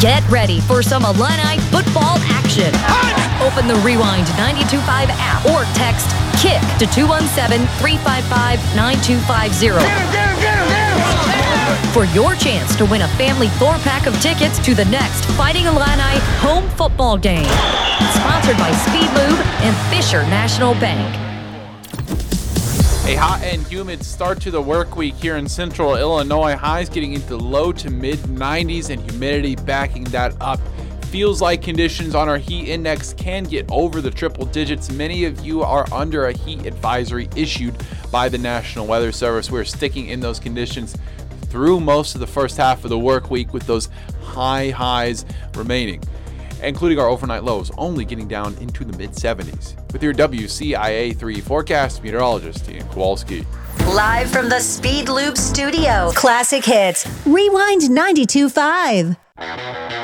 Get ready for some Illini football action. Open the Rewind 92.5 app or text KICK to 217-355-9250 for your chance to win a family 4-pack of tickets to the next Fighting Illini home football game. Sponsored by Speed Lube and Fisher National Bank. A hot and humid start to the work week here in central Illinois. Highs getting into the low to mid 90s and humidity backing that up. Feels like conditions on our heat index can get over the triple digits. Many of you are under a heat advisory issued by the National Weather Service. We're sticking in those conditions through most of the first half of the work week with those high highs remaining, including our overnight lows only getting down into the mid-70s. With your WCIA 3 forecast, meteorologist Ian Kowalski. Live from the Speed Lube studio, Classic Hits, Rewind 92.5.